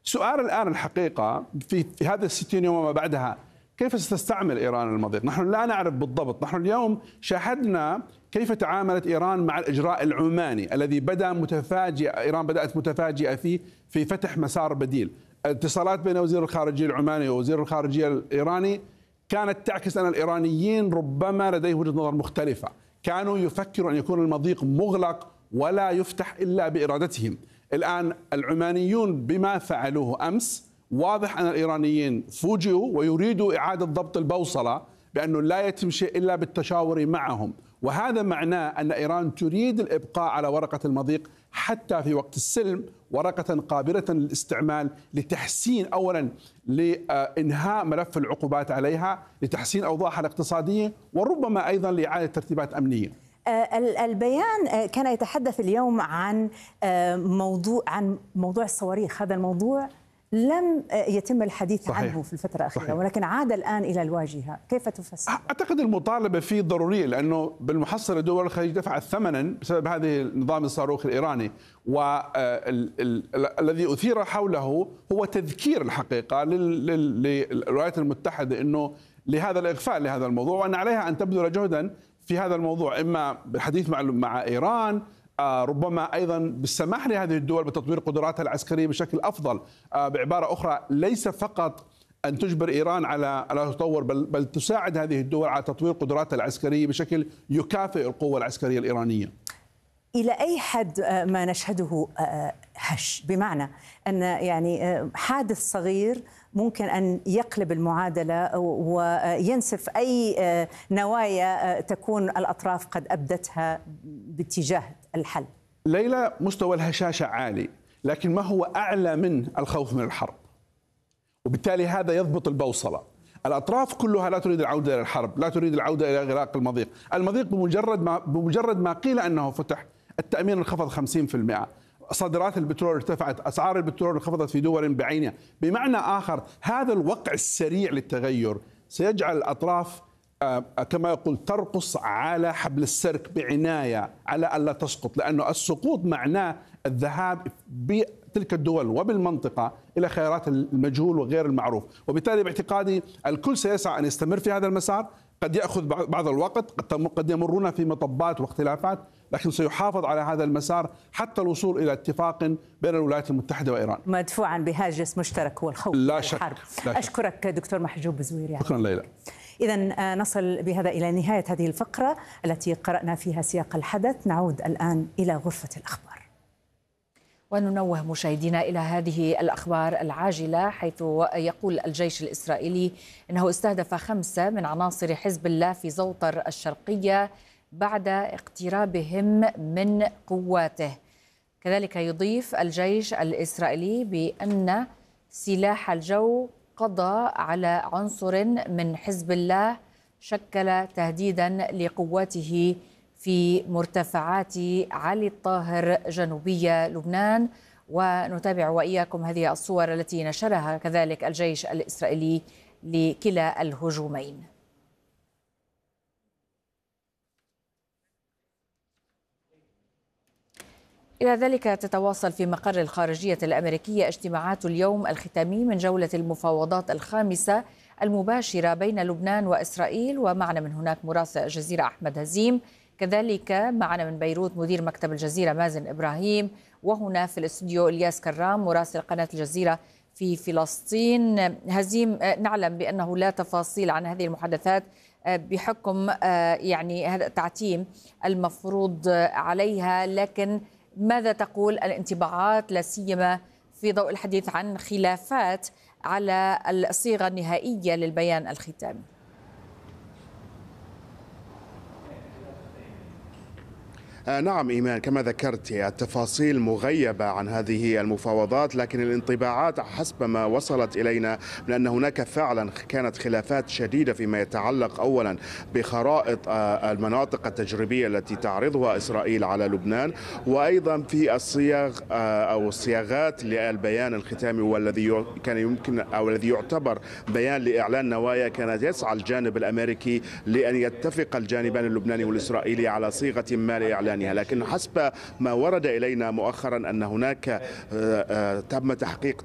سؤال الآن الحقيقة في هذا ال60 يوم وما بعدها، كيف ستستعمل إيران المضيق؟ نحن لا نعرف بالضبط. نحن اليوم شاهدنا كيف تعاملت إيران مع الإجراء العماني الذي بدأ متفاجئ. إيران بدأت متفاجئة فيه في فتح مسار بديل. الاتصالات بين وزير الخارجية العماني ووزير الخارجية الإيراني كانت تعكس أن الإيرانيين ربما لديهم وجهة نظر مختلفة، كانوا يفكروا أن يكون المضيق مغلق ولا يفتح إلا بإرادتهم. الآن العمانيون بما فعلوه أمس واضح أن الإيرانيين فوجئوا ويريدوا إعادة ضبط البوصلة بأنه لا يتم شيء إلا بالتشاور معهم، وهذا معناه أن إيران تريد الإبقاء على ورقة المضيق حتى في وقت السلم ورقة قابلة للاستعمال لتحسين أولا لإنهاء ملف العقوبات عليها، لتحسين أوضاعها الاقتصادية، وربما أيضا لإعادة ترتيبات أمنية. البيان كان يتحدث اليوم عن موضوع الصواريخ. هذا الموضوع لم يتم الحديث عنه في الفترة الأخيرة، ولكن عاد الآن إلى الواجهة. كيف تفسر؟ أعتقد المطالبة فيه ضرورية، لأنه بالمحصلة دول الخليج دفعت ثمنا بسبب هذه النظام الصاروخ الإيراني، والذي أثير حوله هو تذكير الحقيقة للولايات المتحدة أنه لهذا الإغفال لهذا الموضوع، وأن عليها أن تبذل جهدا في هذا الموضوع، إما بالحديث مع إيران، ربما أيضا بالسماح لهذه الدول بتطوير قدراتها العسكرية بشكل أفضل. بعبارة أخرى، ليس فقط أن تجبر إيران على تطور، بل تساعد هذه الدول على تطوير قدراتها العسكرية بشكل يكافئ القوة العسكرية الإيرانية. إلى أي حد ما نشهده هش؟ بمعنى أن يعني حادث صغير ممكن أن يقلب المعادلة وينسف أي نوايا تكون الأطراف قد أبدتها باتجاه الحل. ليلى، مستوى الهشاشة عالي، لكن ما هو أعلى من الخوف من الحرب، وبالتالي هذا يضبط البوصلة. الأطراف كلها لا تريد العودة إلى الحرب، لا تريد العودة إلى إغلاق المضيق. المضيق بمجرد ما قيل أنه فتح، التأمين انخفض 50%، صادرات البترول ارتفعت، أسعار البترول انخفضت في دول بعينها. بمعنى آخر، هذا الوقع السريع للتغير سيجعل الأطراف كما يقول ترقص على حبل السرك بعناية على ألا تسقط، لأنه السقوط معناه الذهاب بتلك الدول وبالمنطقة إلى خيارات المجهول وغير المعروف. وبالتالي باعتقادي الكل سيسعى أن يستمر في هذا المسار. قد يأخذ بعض الوقت، قد يمرون في مطبات واختلافات، لكن سيحافظ على هذا المسار حتى الوصول إلى اتفاق بين الولايات المتحدة وإيران مدفوعا بهاجس مشترك هو الخوف لا من شك. الحرب. لا شك. أشكرك دكتور محجوب بزويري. شكرا ليلى. إذا نصل بهذا إلى نهاية هذه الفقرة التي قرأنا فيها سياق الحدث. نعود الآن إلى غرفة الأخبار. وننوه مشاهدينا إلى هذه الأخبار العاجلة، حيث يقول الجيش الإسرائيلي أنه استهدف 5 من عناصر حزب الله في زوطر الشرقية بعد اقترابهم من قواته. كذلك يضيف الجيش الإسرائيلي بأن سلاح الجو قضى على عنصر من حزب الله شكل تهديدا لقواته في مرتفعات علي الطاهر جنوبية لبنان. ونتابع وإياكم هذه الصور التي نشرها كذلك الجيش الإسرائيلي لكلا الهجومين. إلى ذلك تتواصل في مقر الخارجية الأمريكية اجتماعات اليوم الختامي من جولة المفاوضات الخامسة المباشرة بين لبنان وإسرائيل. ومعنا من هناك مراسل الجزيرة أحمد هزيم، كذلك معنا من بيروت مدير مكتب الجزيرة مازن إبراهيم، وهنا في الاستوديو إلياس كرام مراسل قناة الجزيرة في فلسطين. هزيم، نعلم بأنه لا تفاصيل عن هذه المحادثات بحكم يعني هذا التعتيم المفروض عليها، لكن ماذا تقول الانطباعات لا سيما في ضوء الحديث عن خلافات على الصيغة النهائية للبيان الختامي؟ نعم إيمان، كما ذكرت التفاصيل مغيبة عن هذه المفاوضات، لكن الانطباعات حسب ما وصلت إلينا من أن هناك فعلا كانت خلافات شديدة فيما يتعلق أولا بخرائط المناطق التجريبية التي تعرضها إسرائيل على لبنان، وأيضا في الصيغ أو الصياغات للبيان الختامي، والذي كان يمكن أو الذي يعتبر بيان لإعلان نوايا. كانت يسعى الجانب الأمريكي لأن يتفق الجانبان اللبناني والإسرائيلي على صيغة ما لإعلان، لكن حسب ما ورد إلينا مؤخرا أن هناك تم تحقيق